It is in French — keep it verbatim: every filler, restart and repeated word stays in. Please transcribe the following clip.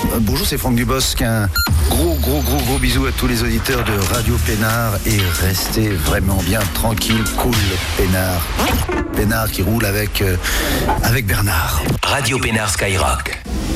Euh, bonjour, c'est Franck Dubosc. Un gros, gros, gros, gros bisou à tous les auditeurs de Radio Pénard et restez vraiment bien tranquille, cool, Pénard. Pénard qui roule avec, euh, avec Bernard. Radio Pénard Skyrock.